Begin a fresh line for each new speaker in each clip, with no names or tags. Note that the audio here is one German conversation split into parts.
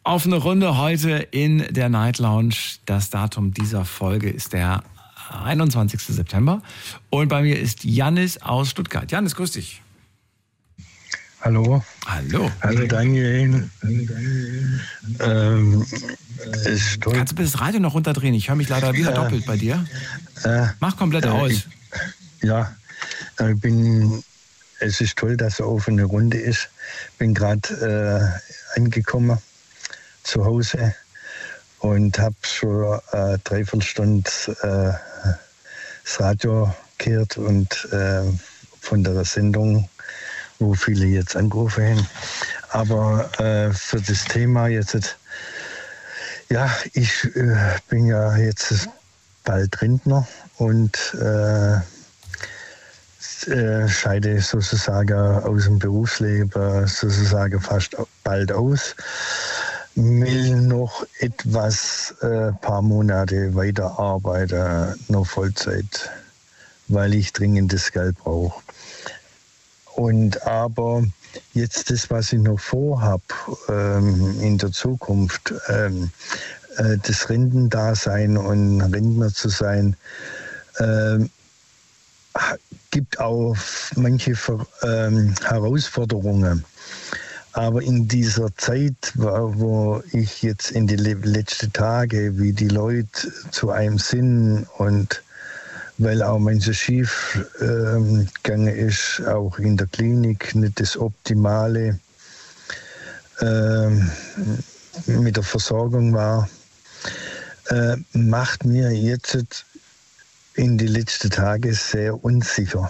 Auf eine Runde heute in der Night Lounge. Das Datum dieser Folge ist der 21. September. Und bei mir ist Jannis aus Stuttgart. Jannis, grüß dich.
Hallo.
Hallo.
Hallo Daniel.
Kannst du bitte das Radio noch runterdrehen? Ich höre mich leider wieder doppelt bei dir. Mach komplett aus.
Es ist toll, dass er auf eine Runde ist. Bin gerade angekommen zu Hause und habe schon 3/4 Stunde das Radio gehört und von der Sendung, wo viele jetzt angerufen haben. Aber für das Thema jetzt, ich bin ja jetzt bald Rentner und scheide sozusagen aus dem Berufsleben sozusagen fast bald aus. Will noch etwas, paar Monate weiterarbeiten, noch Vollzeit, weil ich dringend das Geld brauche. Aber jetzt das, was ich noch vorhab in der Zukunft, das Rentendasein und Rentner zu sein, gibt auch manche Herausforderungen. Aber in dieser Zeit, wo ich jetzt in die letzten Tage, wie die Leute zu einem sind und weil auch manches schief gegangen ist, auch in der Klinik nicht das Optimale mit der Versorgung war, macht mir jetzt in die letzten Tage sehr unsicher,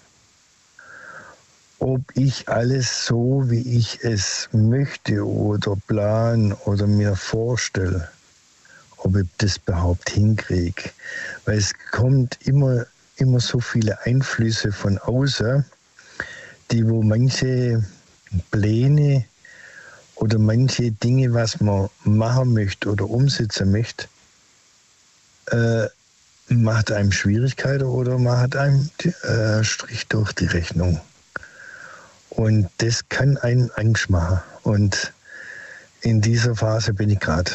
ob ich alles so, wie ich es möchte oder plan oder mir vorstelle, ob ich das überhaupt hinkriege. Weil es kommt immer so viele Einflüsse von außen, wo manche Pläne oder manche Dinge, was man machen möchte oder umsetzen möchte, macht einem Schwierigkeiten oder macht einem Strich durch die Rechnung. Und das kann einen Angst machen. Und in dieser Phase bin ich gerade.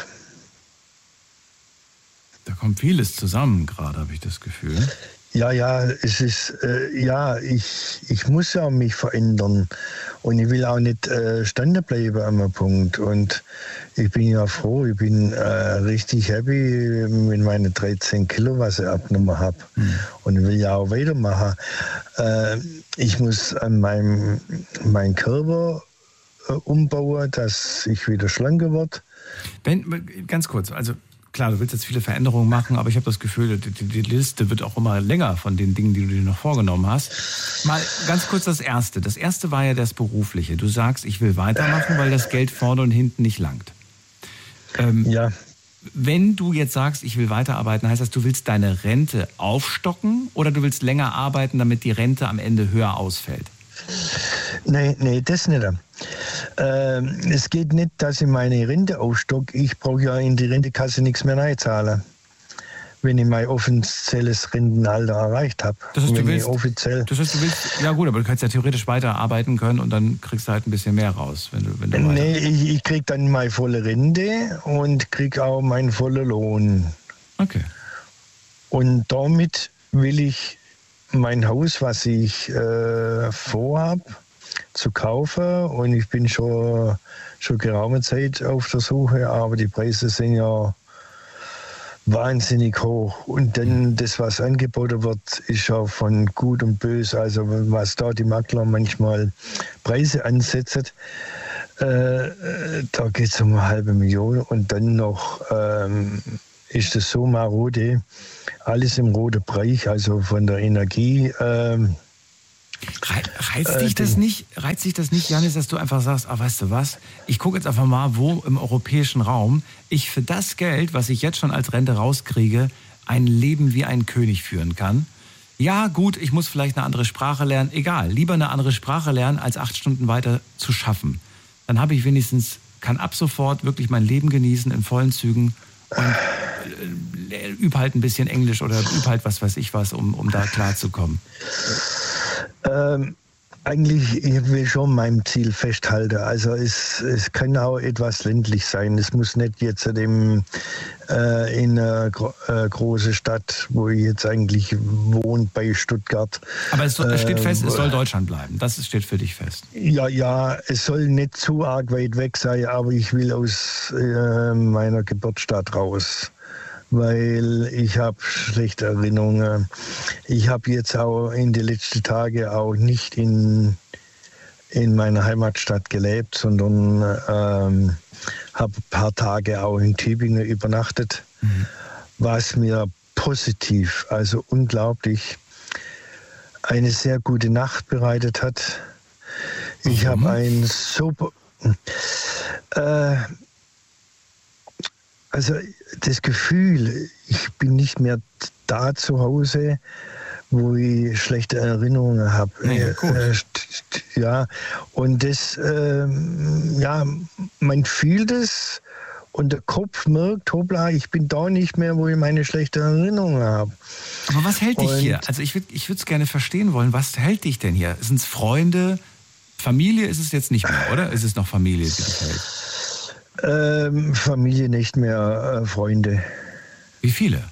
Da kommt vieles zusammen gerade, habe ich das Gefühl.
Ja, es ist, ich muss ja mich verändern und ich will auch nicht standen bleiben an einem Punkt. Und ich bin ja froh, ich bin richtig happy mit meinen 13 Kilo, was ich abgenommen habe. Und ich will ja auch weitermachen. Ich muss an meinen Körper umbauen, dass ich wieder schlanker werde.
Ganz kurz, also klar, du willst jetzt viele Veränderungen machen, aber ich habe das Gefühl, die Liste wird auch immer länger von den Dingen, die du dir noch vorgenommen hast. Mal ganz kurz das Erste. Das Erste war ja das Berufliche. Du sagst, ich will weitermachen, weil das Geld vorne und hinten nicht langt.
Ja.
Wenn du jetzt sagst, ich will weiterarbeiten, heißt das, du willst deine Rente aufstocken oder du willst länger arbeiten, damit die Rente am Ende höher ausfällt?
Nee, das nicht. Es geht nicht, dass ich meine Rente aufstocke. Ich brauche ja in die Rentekasse nichts mehr reinzahlen, wenn ich mein offizielles Rentenalter erreicht habe.
Das heißt, du willst, ja gut, aber du kannst ja theoretisch weiterarbeiten können und dann kriegst du halt ein bisschen mehr raus. Wenn du
nee, ich kriege dann meine volle Rente und kriege auch meinen vollen Lohn.
Okay.
Und damit will ich mein Haus, was ich vorhab, zu kaufen. Und ich bin schon geraume Zeit auf der Suche, aber die Preise sind ja wahnsinnig hoch. Und dann das, was angeboten wird, ist ja von gut und böse. Also was da die Makler manchmal Preise ansetzen, da geht es um 500.000 und dann noch ist es so marode, alles im roten Bereich, also von der Energie.
Reizt dich das nicht, Jannis, dass du einfach sagst, weißt du was, ich gucke jetzt einfach mal, wo im europäischen Raum ich für das Geld, was ich jetzt schon als Rente rauskriege, ein Leben wie ein König führen kann? Ja, gut, ich muss vielleicht eine andere Sprache lernen, egal, lieber eine andere Sprache lernen, als 8 Stunden weiter zu schaffen. Dann habe ich wenigstens, kann ab sofort wirklich mein Leben genießen in vollen Zügen und übe halt ein bisschen Englisch oder übe halt was weiß ich was, um da klarzukommen.
Eigentlich, ich will schon meinem Ziel festhalten. Also es kann auch etwas ländlich sein. Es muss nicht jetzt in einer großen Stadt, wo ich jetzt eigentlich wohne, bei Stuttgart.
Aber es steht fest, es soll Deutschland bleiben. Das steht für dich fest.
Ja, es soll nicht zu arg weit weg sein, aber ich will aus meiner Geburtsstadt raus. Weil ich habe schlechte Erinnerungen. Ich habe jetzt auch in den letzten Tagen auch nicht in meiner Heimatstadt gelebt, sondern habe ein paar Tage auch in Tübingen übernachtet, was mir positiv, also unglaublich, eine sehr gute Nacht bereitet hat. Ich habe ein super... Also das Gefühl, ich bin nicht mehr da zu Hause, wo ich schlechte Erinnerungen habe. Ja, und das, man fühlt es und der Kopf merkt, hoppla, ich bin da nicht mehr, wo ich meine schlechte Erinnerungen habe.
Aber was hält dich hier? Also ich würde es gerne verstehen wollen, was hält dich denn hier? Sind es Freunde? Familie ist es jetzt nicht mehr, oder? Ist es noch Familie, die dich hält?
Familie nicht mehr, Freunde.
Wie viele?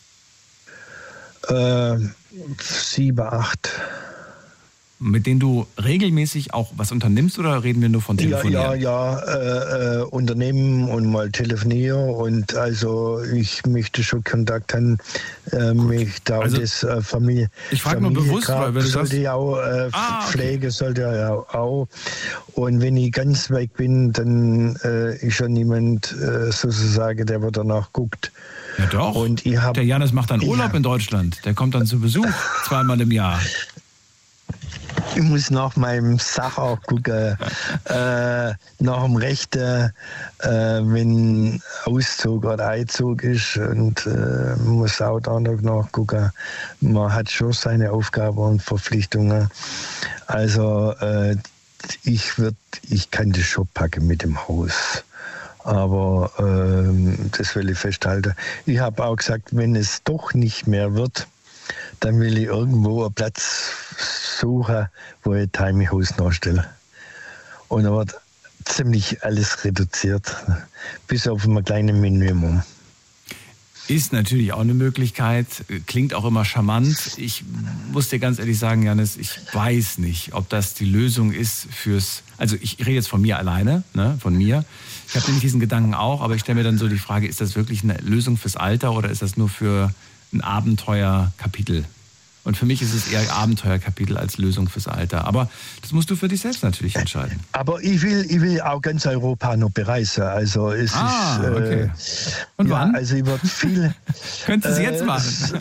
7, 8.
Mit denen du regelmäßig auch was unternimmst oder reden wir nur von Telefonieren?
Ja, Unternehmen und mal telefonieren und also ich möchte schon Kontakt haben, mich da also, das Familie.
Ich frage nur bewusst, weil wenn du
sollte ja auch Pflege sollte ja auch. Und wenn ich ganz weg bin, dann ist schon niemand sozusagen, der danach guckt.
Ja doch. Und der Jannis macht dann Urlaub in Deutschland. Der kommt dann zu Besuch 2-mal im Jahr.
Ich muss nach meinem Sach auch gucken, nach dem Rechten, wenn Auszug oder Einzug ist und muss auch da noch nachgucken. Man hat schon seine Aufgaben und Verpflichtungen. Also ich kann das schon packen mit dem Haus. Aber das will ich festhalten. Ich habe auch gesagt, wenn es doch nicht mehr wird, dann will ich irgendwo einen Platz suchen, wo ich ein Tiny House nachstelle. Und da wird ziemlich alles reduziert, bis auf ein kleines Minimum.
Ist natürlich auch eine Möglichkeit, klingt auch immer charmant. Ich muss dir ganz ehrlich sagen, Jannis, ich weiß nicht, ob das die Lösung ist also ich rede jetzt von mir alleine, ne, von mir. Ich habe nämlich diesen Gedanken auch, aber ich stelle mir dann so die Frage, ist das wirklich eine Lösung fürs Alter oder ist das nur für ein Abenteuerkapitel? Und für mich ist es eher Abenteuerkapitel als Lösung fürs Alter. Aber das musst du für dich selbst natürlich entscheiden.
Aber ich will auch ganz Europa noch bereisen. Also es ist.
Okay. Und wann?
Also ich würde viel.
Könntest du es jetzt machen?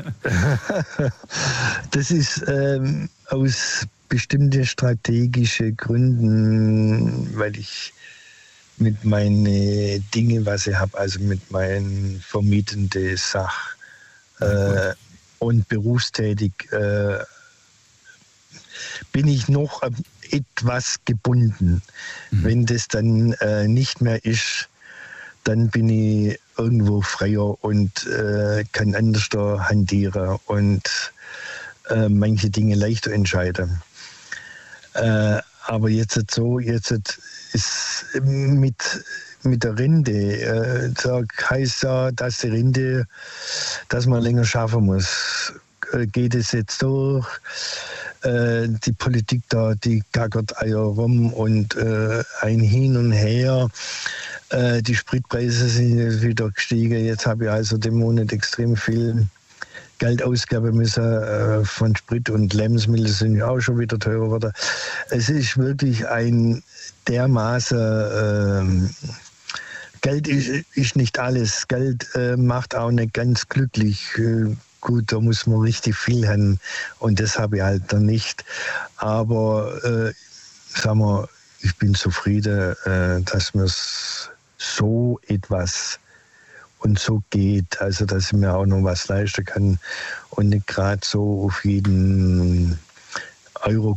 Das ist aus bestimmten strategischen Gründen, weil ich mit meinen Dingen, was ich habe, also mit meinen vermietenden Sachen und berufstätig, bin ich noch etwas gebunden. Wenn das dann nicht mehr ist, dann bin ich irgendwo freier und kann anders hantieren und manche Dinge leichter entscheiden. Aber jetzt ist mit der Rente, da heißt ja, dass die Rente, dass man länger schaffen muss. Geht es jetzt durch? Die Politik da, die gackert Eier rum und ein Hin und Her. Die Spritpreise sind jetzt wieder gestiegen. Jetzt habe ich also den Monat extrem viel Geld ausgeben müssen von Sprit und Lebensmittel sind ja auch schon wieder teurer geworden. Es ist wirklich ein dermaßen Geld ist nicht alles. Geld macht auch nicht ganz glücklich. Gut, da muss man richtig viel haben und das habe ich halt dann nicht. Aber sagen wir, ich bin zufrieden, dass mir so etwas und so geht, also dass ich mir auch noch was leisten kann und nicht gerade so auf jeden Euro